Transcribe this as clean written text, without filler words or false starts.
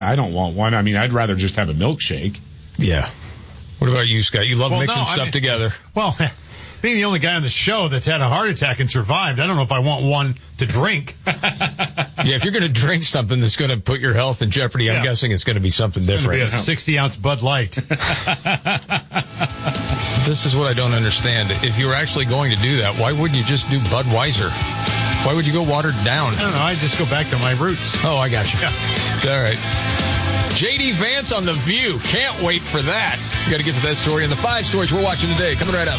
I don't want one. I mean, I'd rather just have a milkshake. Yeah. What about you, Scott? You love mixing stuff together. Well, being the only guy on the show that's had a heart attack and survived, I don't know if I want one to drink. Yeah, if you're going to drink something that's going to put your health in jeopardy, I'm guessing it's going to be something different. It's going to be a 60-ounce Bud Light. This is what I don't understand. If you were actually going to do that, why wouldn't you just do Budweiser? Why would you go watered down? I don't know. I just go back to my roots. Oh, I got you. Yeah. All right. J.D. Vance on The View. Can't wait for that. Got to get to that story and the 5 stories we're watching today. Coming right up.